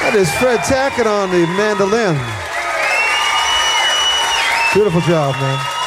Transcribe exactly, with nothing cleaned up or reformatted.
That is Fred Tackett on the mandolin. Beautiful job, man.